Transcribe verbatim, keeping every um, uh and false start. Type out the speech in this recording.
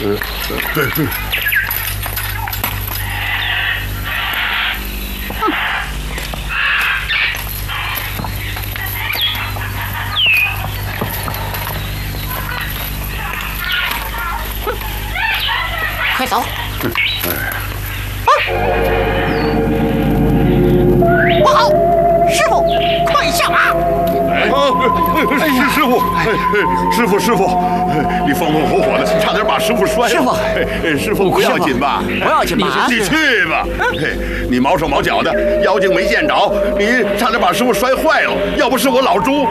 嗯，对对。 快走！不好，师傅，快下马！ 啊，师师傅，师傅师傅，你风风火火的，差点把师傅摔了。 师傅， 师傅不要紧吧？ 不要紧吧？ 你去吧。你毛手毛脚的，妖精没见着，你差点把师傅摔坏了。要不是我老朱。